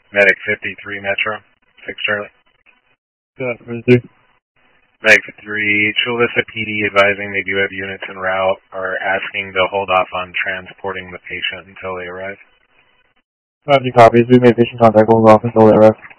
Medic 53 Metro, 6 Charlie. Good, 53. Medic 53, Chula Vista PD advising they do have units en route, are asking to hold off on transporting the patient until they arrive. 5G copies. We made patient contact. Hold off until they arrive.